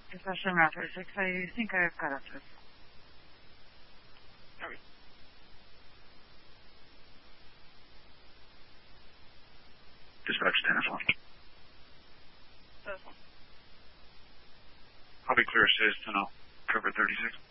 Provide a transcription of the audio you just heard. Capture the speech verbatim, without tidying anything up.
Dispatch number thirty-six, I think I've got access. Alright. Dispatch ten F one. I'll be clear, says to know. Cover thirty-six.